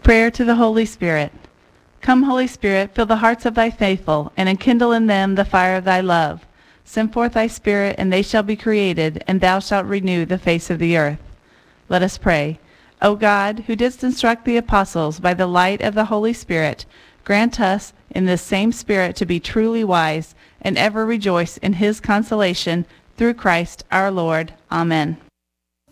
Prayer to the Holy Spirit. Come, Holy Spirit, fill the hearts of thy faithful, and enkindle in them the fire of thy love. Send forth thy Spirit, and they shall be created, and thou shalt renew the face of the earth. Let us pray. O God, who didst instruct the apostles by the light of the Holy Spirit, grant us in this same Spirit to be truly wise, and ever rejoice in his consolation, through Christ our Lord. Amen.